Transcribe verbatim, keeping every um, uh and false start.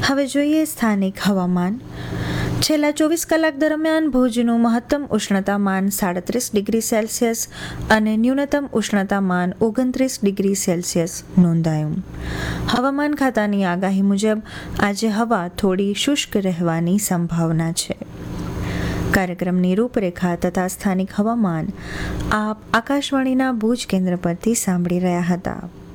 હવે જોઈએ સ્થાનિક હવામાન. છેલ્લા ચોવીસ કલાક દરમિયાન ભુજનું મહત્તમ ઉષ્ણતામાન સાડત્રીસ ડિગ્રી સેલ્સિયસ અને ન્યૂનતમ ઉષ્ણતામાન ઓગણત્રીસ ડિગ્રી સેલ્સિયસ નોંધાયું. હવામાન ખાતાની આગાહી મુજબ આજે હવા થોડી શુષ્ક રહેવાની સંભાવના છે. કાર્યક્રમની રૂપરેખા તથા સ્થાનિક હવામાન આપ આકાશવાણીના ભુજ કેન્દ્ર પરથી સાંભળી રહ્યા હતા.